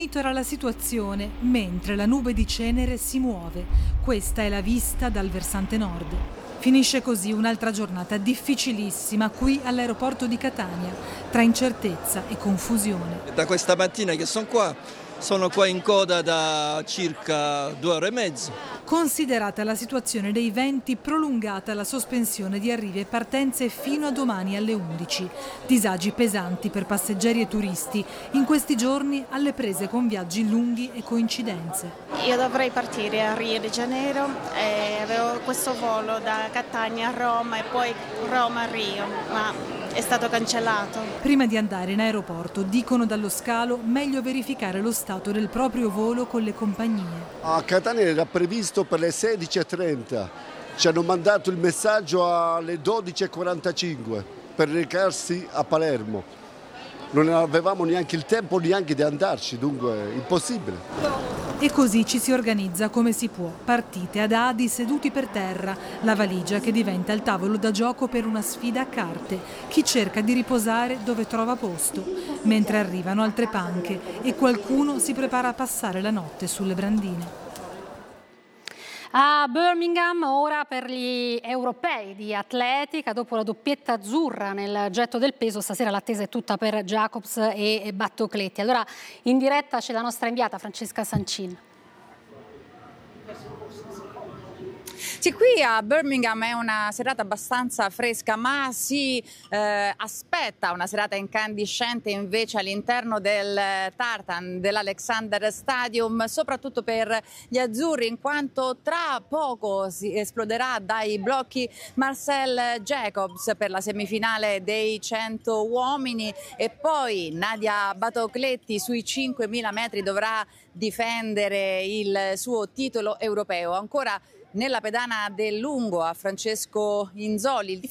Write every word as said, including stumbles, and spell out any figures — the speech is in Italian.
Monitora la situazione mentre la nube di cenere si muove. Questa è la vista dal versante nord. Finisce così un'altra giornata difficilissima qui all'aeroporto di Catania, tra incertezza e confusione. Da questa mattina che sono qua, sono qua in coda da circa due ore e mezzo. Considerata la situazione dei venti, prolungata la sospensione di arrivi e partenze fino a domani alle undici. Disagi pesanti per passeggeri e turisti, in questi giorni alle prese con viaggi lunghi e coincidenze. Io dovrei partire a Rio de Janeiro e avevo questo volo da Catania a Roma e poi Roma a Rio, ma è stato cancellato. Prima di andare in aeroporto, dicono dallo scalo, meglio verificare lo stato del proprio volo con le compagnie. A Catania era previsto per le sedici e trenta, ci hanno mandato il messaggio alle dodici e quarantacinque per recarsi a Palermo. Non avevamo neanche il tempo neanche di andarci, dunque impossibile. E così ci si organizza come si può, partite ad Adi seduti per terra, la valigia che diventa il tavolo da gioco per una sfida a carte, chi cerca di riposare dove trova posto, mentre arrivano altre panche e qualcuno si prepara a passare la notte sulle brandine. A Birmingham ora per gli europei di atletica, dopo la doppietta azzurra nel getto del peso, stasera l'attesa è tutta per Jacobs e Battocletti. Allora in diretta c'è la nostra inviata Francesca Sancin. Sì, qui a Birmingham è una serata abbastanza fresca, ma si eh, aspetta una serata incandescente invece all'interno del Tartan, dell'Alexander Stadium, soprattutto per gli azzurri, in quanto tra poco si esploderà dai blocchi Marcel Jacobs per la semifinale dei cento uomini e poi Nadia Battocletti sui cinquemila metri dovrà difendere il suo titolo europeo. Ancora nella pedana del lungo a Francesco Inzoli.